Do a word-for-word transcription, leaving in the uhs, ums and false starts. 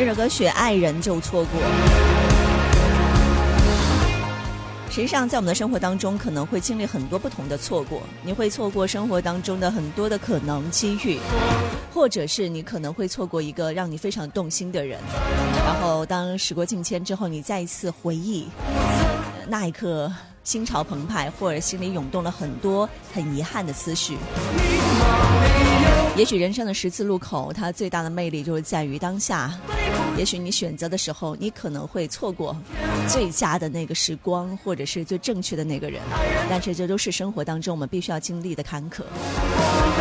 这首歌选爱人就错过。实际上在我们的生活当中可能会经历很多不同的错过，你会错过生活当中的很多的可能机遇，或者是你可能会错过一个让你非常动心的人，然后当时过境迁之后，你再一次回忆那一刻心潮澎湃，或者心里涌动了很多很遗憾的思绪。也许人生的十字路口，它最大的魅力就是在于当下，也许你选择的时候，你可能会错过最佳的那个时光，或者是最正确的那个人，但是这都是生活当中我们必须要经历的坎坷。